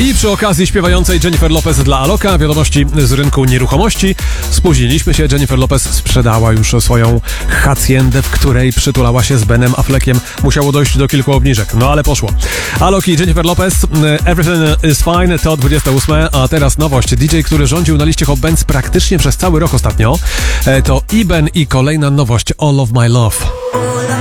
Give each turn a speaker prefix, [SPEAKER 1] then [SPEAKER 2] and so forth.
[SPEAKER 1] I przy okazji śpiewającej Jennifer Lopez dla Aloka, wiadomości z rynku nieruchomości. Spóźniliśmy się, Jennifer Lopez sprzedała już swoją haciendę, w której przytulała się z Benem Affleckiem. Musiało dojść do kilku obniżek, no ale poszło. Alok i Jennifer Lopez, Everything is Fine, to 28, a teraz nowość. DJ, który rządził na liście Hot Bands praktycznie przez cały rok ostatnio, to Iben i kolejna nowość All of My Love.